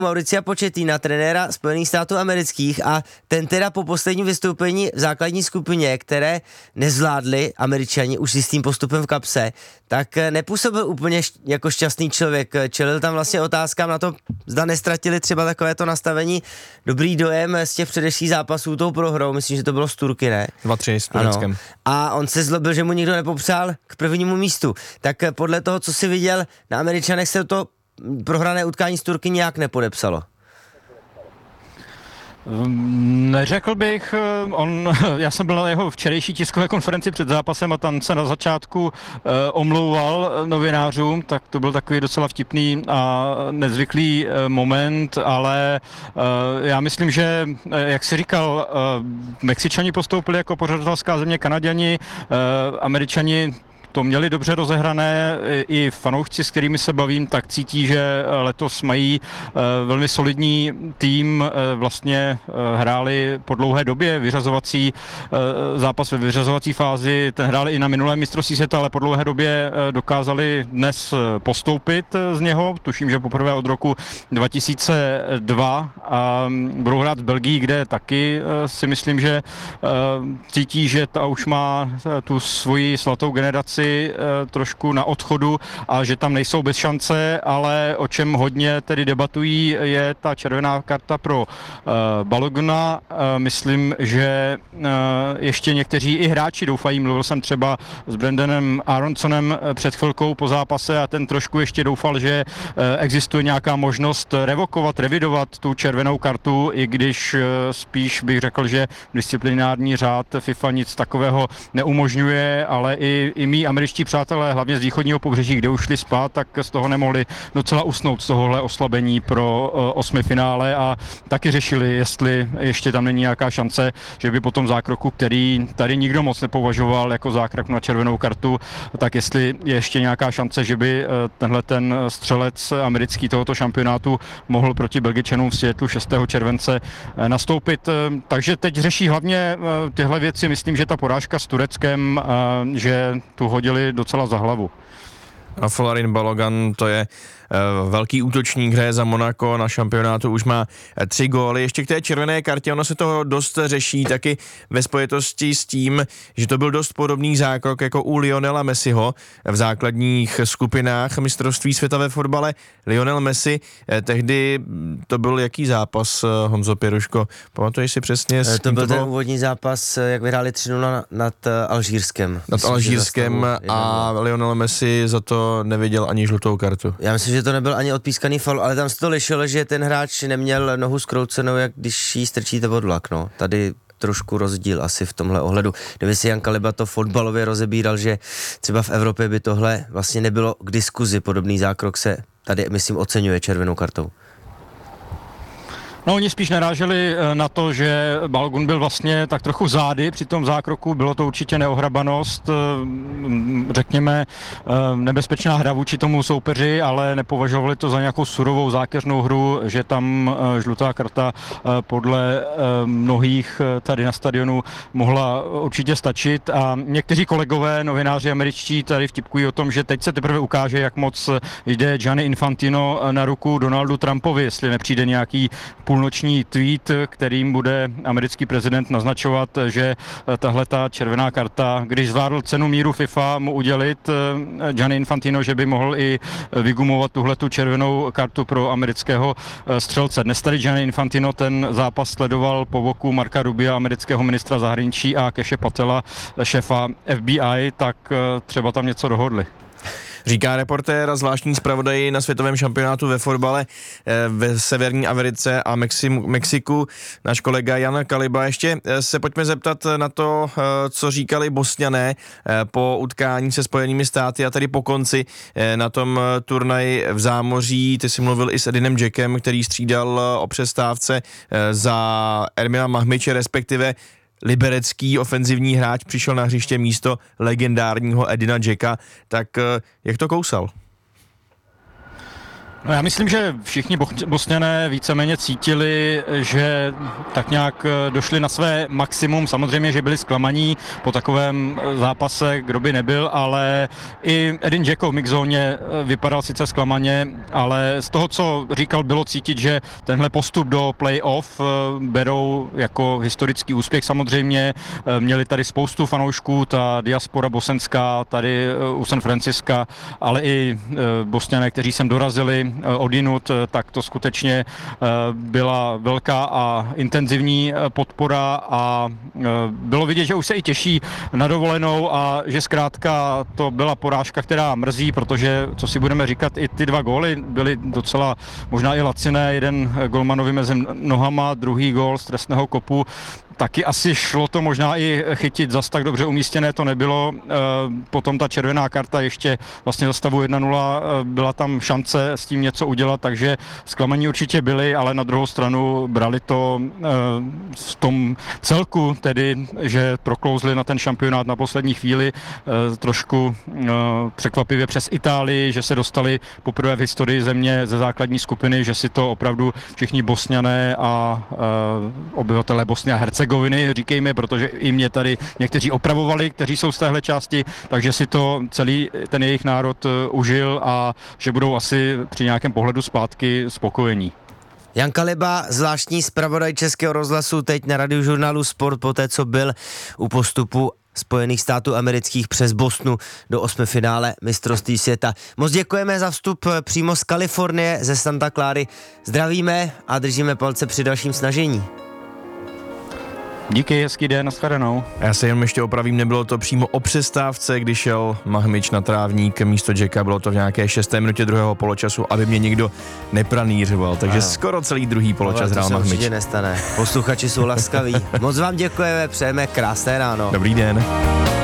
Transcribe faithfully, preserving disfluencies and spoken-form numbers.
Mauricia Pochettina, trenéra Spojených států amerických, a ten teda po posledním vystoupení v základní skupině, které nezvládli Američani už s jistým postupem v kapse, tak nepůsobil úplně jako šťastný člověk. Čelil tam vlastně otázkám na to, zda nestratili třeba takovéto nastavení. Dobrý dojem z těch předešlých zápasů tou prohrou, myslím, že to bylo z Turky, ne? dva tři s Tureckem. A on se zlobil, že mu nikdo nepopřál k prvnímu místu. Tak podle toho, co si viděl na Američanech, se to prohrané utkání z Turky nějak nepodepsalo. Neřekl bych, on, já jsem byl na jeho včerejší tiskové konferenci před zápasem a tam se na začátku eh, omlouval novinářům, tak to byl takový docela vtipný a nezvyklý eh, moment, ale eh, já myslím, že, eh, jak jsi říkal, eh, Mexičani postoupili jako pořadatelská země, Kanaďani, eh, Američani to měli dobře rozehrané, i fanoušci, s kterými se bavím, tak cítí, že letos mají velmi solidní tým, vlastně hráli po dlouhé době vyřazovací zápas ve vyřazovací fázi, ten hráli i na minulém mistrovství světa, ale po dlouhé době dokázali dnes postoupit z něho, tuším, že poprvé od roku dva tisíce dva, a budou hrát v Belgii, kde taky si myslím, že cítí, že ta už má tu svoji svatou generaci trošku na odchodu a že tam nejsou bez šance, ale o čem hodně tedy debatují, je ta červená karta pro uh, Balogna. Uh, myslím, že uh, ještě někteří i hráči doufají, mluvil jsem třeba s Brandonem Aronsonem před chvilkou po zápase a ten trošku ještě doufal, že uh, existuje nějaká možnost revokovat, revidovat tu červenou kartu, i když uh, spíš bych řekl, že disciplinární řád FIFA nic takového neumožňuje, ale i, i my američtí přátelé, hlavně z východního pobřeží, kde už šli spát, tak z toho nemohli docela usnout z tohohle oslabení pro uh, osmi finále a taky řešili, jestli ještě tam není nějaká šance, že by po tom zákroku, který tady nikdo moc nepovažoval jako zákrok na červenou kartu, tak jestli je ještě nějaká šance, že by uh, tenhle ten střelec americký tohoto šampionátu mohl proti Belgičanům v Seattlu šestého července uh, nastoupit. Uh, takže teď řeší hlavně uh, tyhle věci. Myslím, že ta porážka s Tureckem, uh, že tu hodili docela za hlavu. A Folarin Balogun, to je velký útočník, hraje za Monako, na šampionátu už má tři góly. Ještě k té červené kartě, ono se toho dost řeší taky ve spojitosti s tím, že to byl dost podobný zákrok jako u Lionela Messiho v základních skupinách mistrovství světa ve fotbale. Lionel Messi, tehdy to byl jaký zápas, Honzo Pěruško? Pamatuješ si přesně? To, to byl ten úvodní zápas, jak vyhráli tři nula nad Alžírskem. Nad Alžírskem a Lionel Messi za to neviděl ani žlutou kartu. Já myslím, že to nebyl ani odpískaný faul, ale tam se to lišilo, že ten hráč neměl nohu zkroucenou, jak když jí strčíte pod vlak, no. Tady trošku rozdíl asi v tomhle ohledu. Kdyby si Jan Kaliba to fotbalově rozebíral, že třeba v Evropě by tohle vlastně nebylo k diskuzi, podobný zákrok se tady, myslím, oceňuje červenou kartou. No, oni spíš naráželi na to, že Balogun byl vlastně tak trochu zády při tom zákroku, bylo to určitě neohrabanost, řekněme nebezpečná hra vůči tomu soupeři, ale nepovažovali to za nějakou surovou zákeřnou hru, že tam žlutá karta podle mnohých tady na stadionu mohla určitě stačit a někteří kolegové, novináři američtí tady vtipkují o tom, že teď se teprve ukáže, jak moc jde Gianni Infantino na ruku Donaldu Trumpovi, jestli nepřijde nějaký půlnoční tweet, kterým bude americký prezident naznačovat, že tahle ta červená karta, když zvládl cenu míru FIFA mu udělit Gianni Infantino, že by mohl i vygumovat tuhletu červenou kartu pro amerického střelce. Dnes tady Gianni Infantino ten zápas sledoval po boku Marka Rubia, amerického ministra zahraničí, a Cashe Patela, šéfa F B I, tak třeba tam něco dohodli. Říká reportér a zvláštní zpravodaj na světovém šampionátu ve fotbale v Severní Americe a Mexi- Mexiku, náš kolega Jan Kaliba. Ještě se pojďme zeptat na to, co říkali Bosňané po utkání se Spojenými státy a tady po konci na tom turnaji v zámoří. Ty jsi mluvil i s Edinem Džekem, který střídal o přestávce za Ermina Mahmiče, respektive liberecký ofenzivní hráč přišel na hřiště místo legendárního Edina Džeka, tak jak to kousal? No já myslím, že všichni Bosňané víceméně cítili, že tak nějak došli na své maximum. Samozřejmě, že byli zklamaní po takovém zápase, kdo by nebyl, ale i Edin Dzeko v mixzóně vypadal sice zklamaně, ale z toho, co říkal, bylo cítit, že tenhle postup do play-off berou jako historický úspěch. Samozřejmě měli tady spoustu fanoušků, ta diaspora bosenská tady u San Franciska, ale i Bosňané, kteří sem dorazili odinut, tak to skutečně byla velká a intenzivní podpora a bylo vidět, že už se i těší na dovolenou a že zkrátka to byla porážka, která mrzí, protože, co si budeme říkat, i ty dva góly byly docela možná i laciné, jeden golmanovi mezi nohama, druhý gól z trestného kopu. Taky asi šlo to možná i chytit, zas tak dobře umístěné to nebylo. Potom ta červená karta ještě vlastně za stavu jedna nula, byla tam šance s tím něco udělat, takže zklamaní určitě byli, ale na druhou stranu brali to v tom celku, tedy, že proklouzli na ten šampionát na poslední chvíli trošku překvapivě přes Itálii, že se dostali poprvé v historii země ze základní skupiny, že si to opravdu všichni Bosňané a obyvatelé Bosny a Hercegoviny, říkejme, protože i mě tady někteří opravovali, kteří jsou z téhle části, takže si to celý ten jejich národ užil a že budou asi při nějakém pohledu zpátky spokojení. Jan Kaliba, zvláštní zpravodaj Českého rozhlasu, teď na Radiožurnálu Sport, poté co byl u postupu Spojených států amerických přes Bosnu do osmifinále mistrovství světa. Moc děkujeme za vstup přímo z Kalifornie, ze Santa Clary. Zdravíme a držíme palce při dalším snažení. Díky, hezký den, nashledanou. Já se jenom ještě opravím, nebylo to přímo o přestávce, když šel Mahmič na trávník místo Jacka, bylo to v nějaké šesté minutě druhého poločasu, aby mě nikdo nepranířoval, takže ano. Skoro celý druhý poločas hrál Mahmič. To se určitě nestane, posluchači jsou laskaví. Moc vám děkujeme, přejeme krásné ráno. Dobrý den.